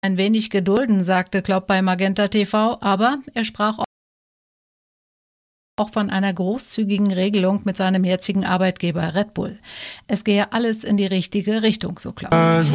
ein wenig gedulden, sagte Klopp bei Magenta TV, aber er sprach auch von einer großzügigen Regelung mit seinem jetzigen Arbeitgeber Red Bull. Es gehe alles in die richtige Richtung, so Klopp.